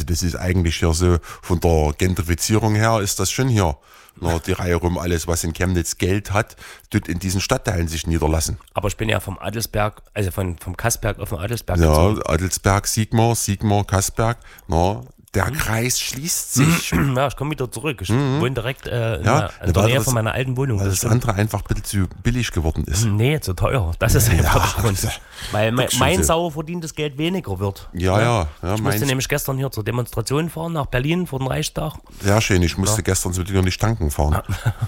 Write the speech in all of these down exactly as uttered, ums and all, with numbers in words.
das ist eigentlich hier so, von der Gentrifizierung her ist das schon hier. Na, die Reihe rum, alles, was in Chemnitz Geld hat, tut in diesen Stadtteilen sich niederlassen. Aber ich bin ja vom Adelsberg, also von, vom Kassberg auf den Adelsberg Ja, gezogen. Adelsberg, Sigmar, Sigmar, Kassberg, na, der Kreis schließt sich. Ja, ich komme wieder zurück. Ich mhm. wohne direkt äh, in Ja, der, in der Nähe das, von meiner alten Wohnung. Weil das, das andere einfach ein bisschen zu billig geworden ist. Nee, zu teuer. Das ist einfach ja, der Grund. ja, Weil mein, mein so. sauer verdientes Geld weniger wird. Ja, ja. ja ich musste nämlich gestern hier zur Demonstration fahren, nach Berlin vor den Reichstag. Sehr schön, ich musste ja. gestern zu dir nicht tanken fahren.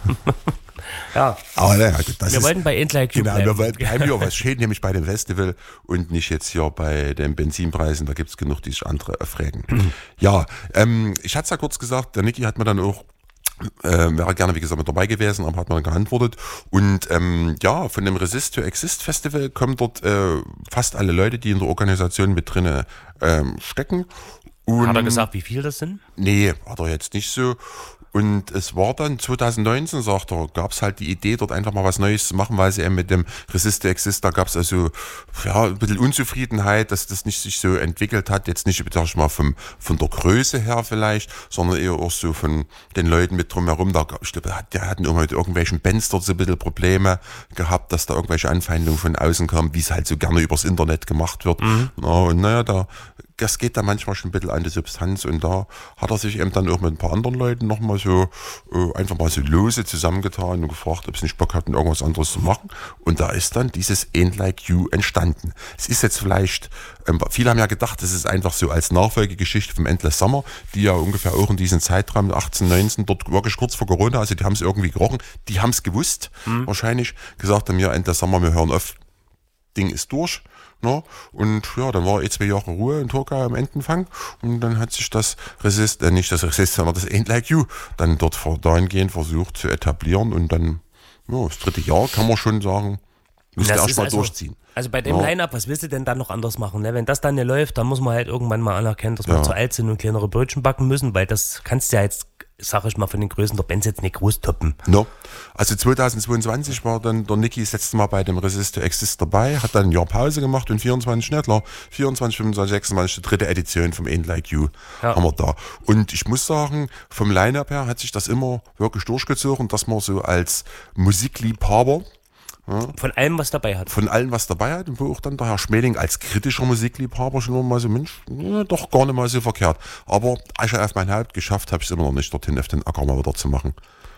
Ja, aber naja, gut, das wir ist, wollten bei Endlike Genau, wir wollten haben ja was schön, nämlich bei dem Festival und nicht jetzt hier bei den Benzinpreisen, da gibt es genug, die sich andere fragen. Ja, ähm, ich hatte es ja kurz gesagt, der Niki hat mir dann auch, äh, wäre gerne, wie gesagt, mit dabei gewesen, aber hat mir dann geantwortet. Und ähm, ja, von dem Resist to Exist Festival kommen dort äh, fast alle Leute, die in der Organisation mit drinne ähm, stecken. Und hat er gesagt, wie viel das sind? Nee, hat er jetzt nicht so. Und es war dann zwanzig neunzehn, sagt er, gab es halt die Idee, dort einfach mal was Neues zu machen, weil sie eben mit dem Resist to Exist, da gab es also ja, ein bisschen Unzufriedenheit, dass das nicht sich so entwickelt hat. Jetzt nicht, sag ich mal, vom, von der Größe her vielleicht, sondern eher auch so von den Leuten mit drumherum. Da, ich glaube, die hatten immer mit irgendwelchen Bands dort so ein bisschen Probleme gehabt, dass da irgendwelche Anfeindungen von außen kamen, wie es halt so gerne übers Internet gemacht wird. Mhm. Ja, und naja, da das geht da manchmal schon ein bisschen an die Substanz und da hat er sich eben dann auch mit ein paar anderen Leuten nochmal so äh, einfach mal so lose zusammengetan und gefragt, ob sie nicht Bock hatten, irgendwas anderes zu machen. Und da ist dann dieses Ain't Like You entstanden. Es ist jetzt vielleicht, ähm, viele haben ja gedacht, das ist einfach so als Nachfolgegeschichte vom Endless Summer, die ja ungefähr auch in diesem Zeitraum achtzehn, neunzehn, dort wirklich kurz vor Corona, also die haben es irgendwie gerochen, die haben es gewusst, mhm. wahrscheinlich, gesagt haben, ja, Endless Summer, wir hören auf, Ding ist durch. No? Und ja, dann war eh zwei Jahre Ruhe in Turkei am Endenfang und dann hat sich das Resist, äh, nicht das Resist, sondern das Ain't Like You dann dort vor, dahingehend versucht zu etablieren und dann, ja, das dritte Jahr kann man schon sagen, müsste erst mal also, durchziehen. Also bei dem ja. Line-Up, was willst du denn dann noch anders machen? Ne? Wenn das dann nicht läuft, dann muss man halt irgendwann mal anerkennen, dass wir ja. zu alt sind und kleinere Brötchen backen müssen, weil das kannst du ja jetzt, sag ich mal, von den Größen der Bands jetzt nicht groß toppen. No. Also zwanzig zweiundzwanzig war dann der Niki das letzte Mal bei dem Resist to Exist dabei, hat dann ein Jahr Pause gemacht und vierundzwanzig, ne, klar, vierundzwanzig, fünfundzwanzig, sechsundzwanzig, die dritte Edition vom Ain't Like You ja. haben wir da. Und ich muss sagen, vom Line-Up her hat sich das immer wirklich durchgezogen, dass man so als Musikliebhaber ja. Von allem, was dabei hat. Von allem, was dabei hat. Und wo auch dann der Herr Schmeling als kritischer Musikliebhaber schon mal so, Mensch, ja, doch gar nicht mal so verkehrt. Aber Asche auf mein Haupt geschafft habe ich es immer noch nicht, dorthin auf den Acker mal wieder zu machen.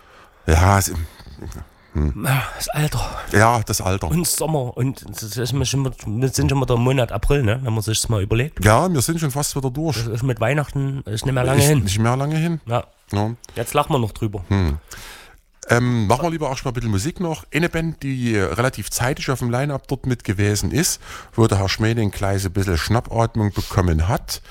Ja, es, hm. das Alter. Ja, das Alter. Und Sommer. Und das ist schon, wir sind schon mal der Monat April, ne? Wenn man sich das mal überlegt. Ja, wir sind schon fast wieder durch. Das ist mit Weihnachten ist nicht mehr lange ist hin. Nicht mehr lange hin. Ja. ja. Jetzt lachen wir noch drüber. Hm. Ähm, machen wir lieber auch schon mal ein bisschen Musik noch. Eine Band, die relativ zeitig auf dem Line-Up dort mit gewesen ist, wo der Herr Schmeling gleich ein bisschen Schnappatmung bekommen hat.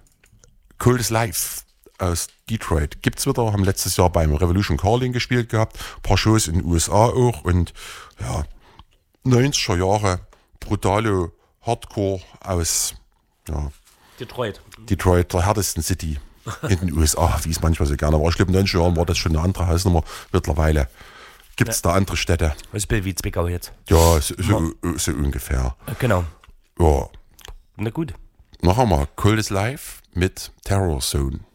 Cold is Life aus Detroit. Gibt's wieder, haben letztes Jahr beim Revolution Calling gespielt gehabt, ein paar Shows in den U S A auch und ja, neunziger Jahre brutale Hardcore aus ja, Detroit. Detroit, der härtesten City in den U S A, wie es manchmal so gerne war. Ich glaube, in neunzig Jahren war das schon eine andere Hausnummer. Mittlerweile gibt es ja. da andere Städte. Das ist wie Zwickau jetzt. Ja, so, so, so ungefähr. Genau. Ja. Na gut. Noch einmal, Cold is Life mit Terror Zone.